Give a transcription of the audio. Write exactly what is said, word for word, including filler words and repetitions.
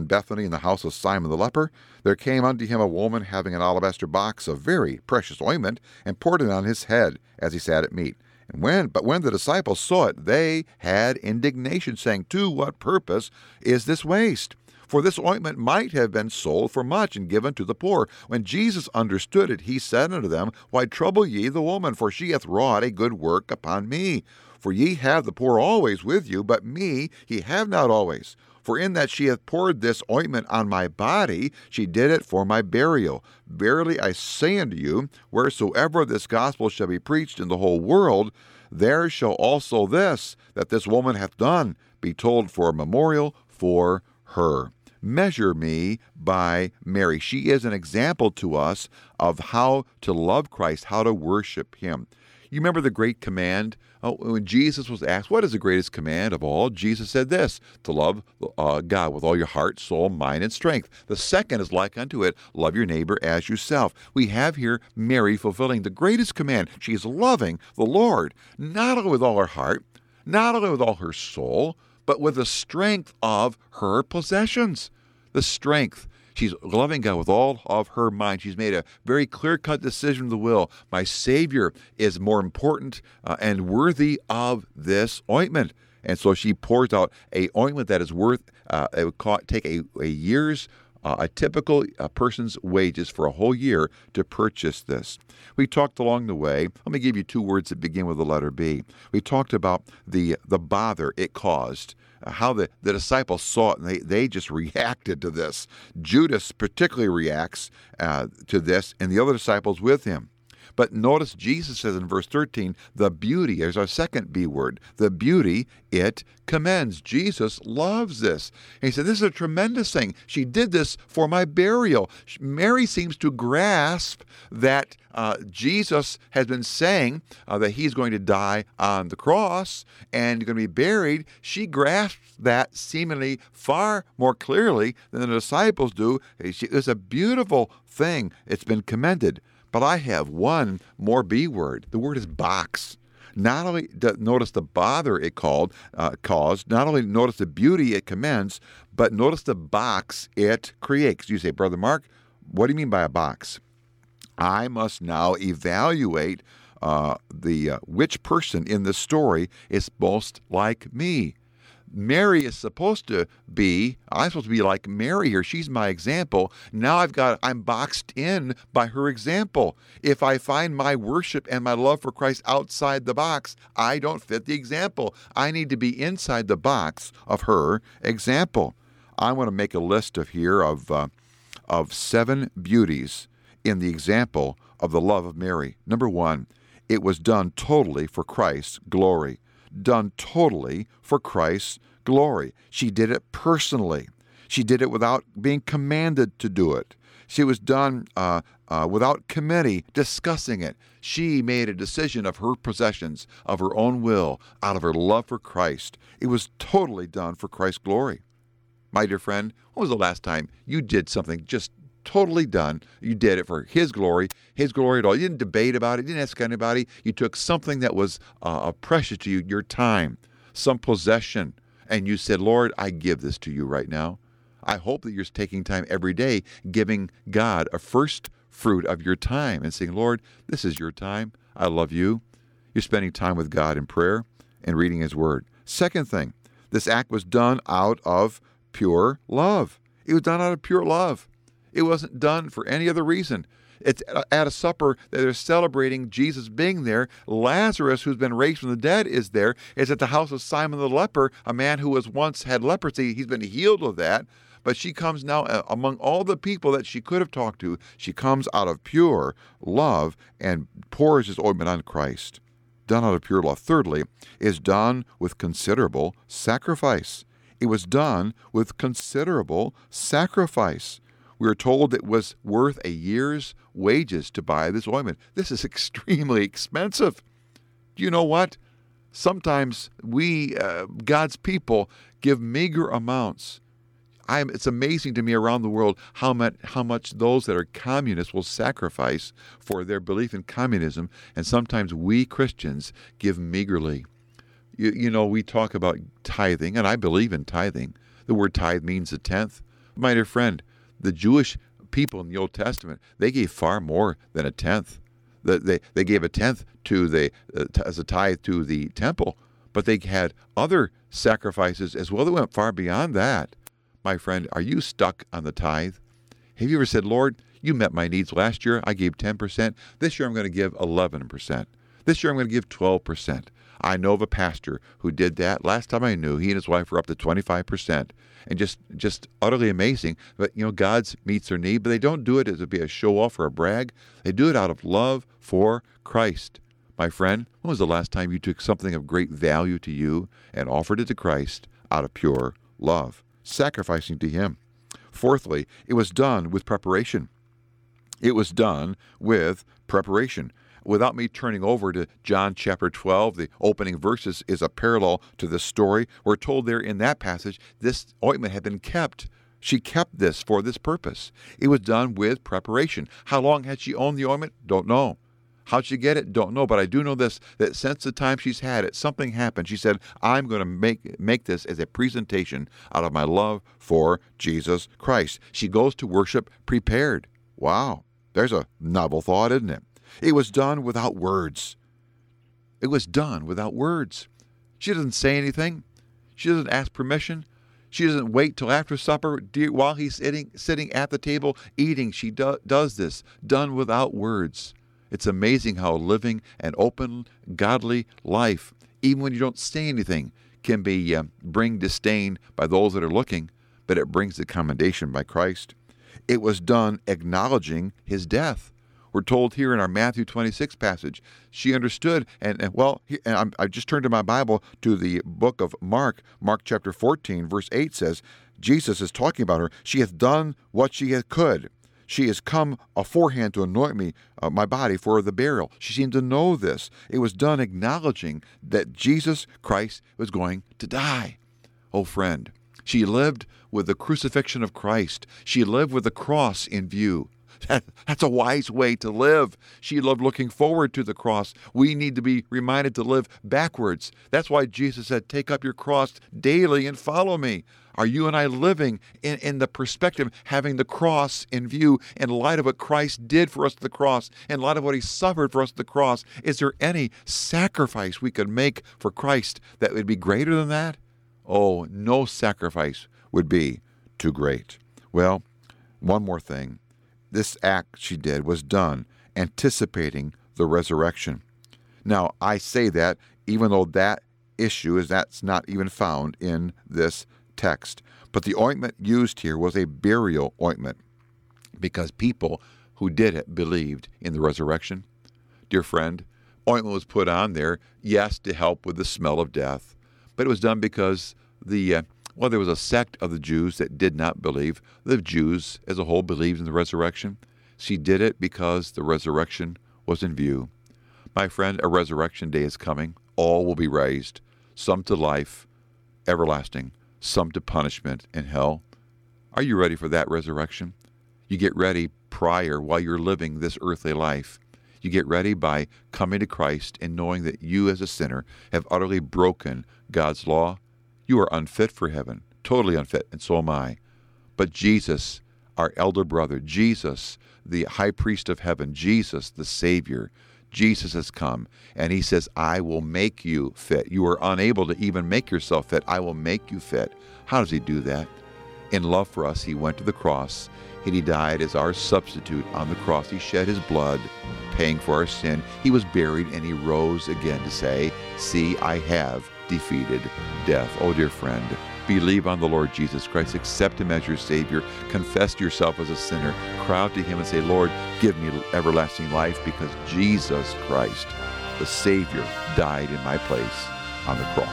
Bethany in the house of Simon the leper, there came unto him a woman having an alabaster box of very precious ointment, and poured it on his head as he sat at meat. And when, but when the disciples saw it, they had indignation, saying, To what purpose is this waste? For this ointment might have been sold for much and given to the poor. When Jesus understood it, he said unto them, Why trouble ye the woman? For she hath wrought a good work upon me. For ye have the poor always with you, but me ye have not always. For in that she hath poured this ointment on my body, she did it for my burial. Verily I say unto you, wheresoever this gospel shall be preached in the whole world, there shall also this, that this woman hath done, be told for a memorial for her. Measure me by Mary. She is an example to us of how to love Christ, how to worship him. You remember the great command? Oh, when Jesus was asked, what is the greatest command of all? Jesus said this, to love uh, God with all your heart, soul, mind, and strength. The second is like unto it, love your neighbor as yourself. We have here Mary fulfilling the greatest command. She is loving the Lord, not only with all her heart, not only with all her soul, but with the strength of her possessions. The strength. She's loving God with all of her mind. She's made a very clear-cut decision of the will. My Savior is more important uh, and worthy of this ointment. And so she pours out a ointment that is worth, uh, it would co- take a, a year's, uh, a typical uh, person's wages for a whole year to purchase this. We talked along the way. Let me give you two words that begin with the letter B. We talked about the, the bother it caused. Uh, how the, the disciples saw it, and they, they just reacted to this. Judas particularly reacts uh, to this, and the other disciples with him. But notice Jesus says in verse thirteen, the beauty, there's our second B word, the beauty it commends. Jesus loves this. And he said, this is a tremendous thing. She did this for my burial. Mary seems to grasp that uh, Jesus has been saying uh, that he's going to die on the cross and going to be buried. She grasps that seemingly far more clearly than the disciples do. It's a beautiful thing. It's been commended. But I have one more B word. The word is box. Not only do, notice the bother it called uh, caused, not only notice the beauty it commends, but notice the box it creates. You say, Brother Mark, what do you mean by a box? I must now evaluate uh, the uh, which person in the story is most like me. Mary is supposed to be, I'm supposed to be like Mary here. She's my example. Now I've got, I'm boxed in by her example. If I find my worship and my love for Christ outside the box, I don't fit the example. I need to be inside the box of her example. I want to make a list of here of, uh, of seven beauties in the example of the love of Mary. Number one, it was done totally for Christ's glory. Done totally for Christ's glory. She did it personally. She did it without being commanded to do it. She was done uh, uh, without committee discussing it. She made a decision of her possessions, of her own will, out of her love for Christ. It was totally done for Christ's glory. My dear friend, when was the last time you did something just totally done? You did it for His glory, His glory at all. You didn't debate about it. You didn't ask anybody. You took something that was uh, precious to you, your time, some possession, and you said, Lord, I give this to you right now. I hope that you're taking time every day, giving God a first fruit of your time and saying, Lord, this is your time. I love you. You're spending time with God in prayer and reading His Word. Second thing, this act was done out of pure love. It was done out of pure love. It wasn't done for any other reason. It's at a supper that they're celebrating Jesus being there. Lazarus, who's been raised from the dead, is there. It's at the house of Simon the leper, a man who was once had leprosy. He's been healed of that. But she comes now uh, among all the people that she could have talked to. She comes out of pure love and pours His ointment on Christ. Done out of pure love. Thirdly, is done with considerable sacrifice. It was done with considerable sacrifice. We are told it was worth a year's wages to buy this ointment. This is extremely expensive. Do you know what? Sometimes we, uh, God's people, give meager amounts. I'm, it's amazing to me around the world how much, how much those that are communists will sacrifice for their belief in communism, and sometimes we Christians give meagerly. You, you know, we talk about tithing, and I believe in tithing. The word tithe means a tenth. My dear friend, the Jewish people in the Old Testament, they gave far more than a tenth. The, they, they gave a tenth to the uh, t- as a tithe to the temple, but they had other sacrifices as well that went far beyond that. My friend, are you stuck on the tithe? Have you ever said, Lord, you met my needs last year. I gave ten percent. This year I'm going to give eleven percent. This year I'm going to give twelve percent. I know of a pastor who did that. Last time I knew, he and his wife were up to twenty-five percent. And just just utterly amazing. But, you know, God meets their need, but they don't do it as to be a show-off or a brag. They do it out of love for Christ. My friend, when was the last time you took something of great value to you and offered it to Christ out of pure love, sacrificing to Him? Fourthly, it was done with preparation. It was done with preparation. Without me turning over to John chapter twelve, the opening verses is a parallel to this story. We're told there in that passage, this ointment had been kept. She kept this for this purpose. It was done with preparation. How long had she owned the ointment? Don't know. How'd she get it? Don't know. But I do know this, that since the time she's had it, something happened. She said, I'm going to make, make this as a presentation out of my love for Jesus Christ. She goes to worship prepared. Wow. There's a novel thought, isn't it? It was done without words. It was done without words. She doesn't say anything. She doesn't ask permission. She doesn't wait till after supper while he's sitting, sitting at the table eating. She do, does this, done without words. It's amazing how living an open, godly life, even when you don't say anything, can be uh, bring disdain by those that are looking, but it brings the commendation by Christ. It was done acknowledging his death. We're told here in our Matthew twenty-six passage, she understood, and, and well, he, and I'm, I just turned to my Bible to the book of Mark. Mark chapter fourteen, verse eight says, Jesus is talking about her. She hath done what she hath could. She has come aforehand to anoint me, uh, my body, for the burial. She seemed to know this. It was done acknowledging that Jesus Christ was going to die. Oh, friend, she lived with the crucifixion of Christ. She lived with the cross in view. That, that's a wise way to live. She loved looking forward to the cross. We need to be reminded to live backwards. That's why Jesus said, take up your cross daily and follow me. Are you and I living in, in the perspective, having the cross in view in light of what Christ did for us at the cross, in light of what he suffered for us at the cross? Is there any sacrifice we could make for Christ that would be greater than that? Oh, no sacrifice would be too great. Well, one more thing. This act she did was done anticipating the resurrection. Now, I say that even though that issue is that's not even found in this text. But the ointment used here was a burial ointment because people who did it believed in the resurrection. Dear friend, ointment was put on there, yes, to help with the smell of death, but it was done because the uh, well, there was a sect of the Jews that did not believe. The Jews as a whole believed in the resurrection. She did it because the resurrection was in view. My friend, a resurrection day is coming. All will be raised, some to life, everlasting, some to punishment in hell. Are you ready for that resurrection? You get ready prior while you're living this earthly life. You get ready by coming to Christ and knowing that you as a sinner have utterly broken God's law. You are unfit for heaven, totally unfit, and so am I. But Jesus, our elder brother, Jesus, the high priest of heaven, Jesus, the Savior, Jesus has come, and he says, I will make you fit. You are unable to even make yourself fit. I will make you fit. How does he do that? In love for us, he went to the cross, and he died as our substitute on the cross. He shed his blood, paying for our sin. He was buried, and he rose again to say, see, I have defeated death. Oh, dear friend, believe on the Lord Jesus Christ. Accept him as your Savior. Confess yourself as a sinner. Cry out to him and say, Lord, give me everlasting life because Jesus Christ, the Savior, died in my place on the cross.